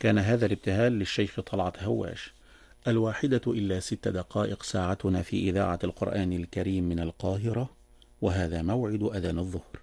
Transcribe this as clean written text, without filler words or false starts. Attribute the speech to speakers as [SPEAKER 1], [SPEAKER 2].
[SPEAKER 1] كان هذا الابتهال للشيخ طلعت هواش. 1:06 ساعتنا في إذاعة القرآن الكريم من القاهرة، وهذا موعد أذان الظهر.